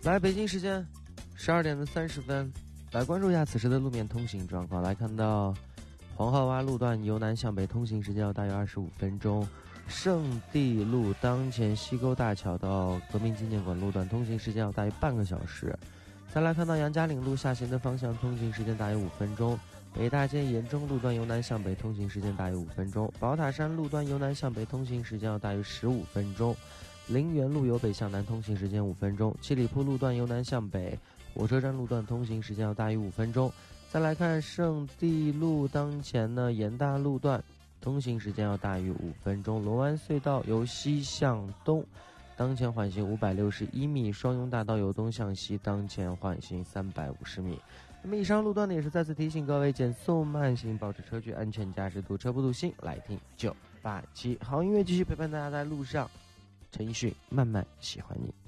来，北京时间12:30，来关注一下此时的路面通行状况。来看到黄浩洼路段由南向北通行时间要大约25分钟，圣地路当前西沟大桥到革命纪念馆路段通行时间要大约半个小时。再来看到杨家岭路下行的方向通行时间大约5分钟，北大街延中路段由南向北通行时间大约5分钟，宝塔山路段由南向北通行时间要大约15分钟，陵园路由北向南通行时间5分钟，七里铺路段由南向北，火车站路段通行时间要大约5分钟。再来看圣地路当前呢延大路段通行时间要大于5分钟，龙湾隧道由西向东当前缓行561米，双雍大道由东向西当前缓行350米。那么以上路段呢也是再次提醒各位减速慢行，保持车距，安全驾驶，堵车不堵心。来听987好音乐继续陪伴大家在路上，陈奕迅慢慢喜欢你。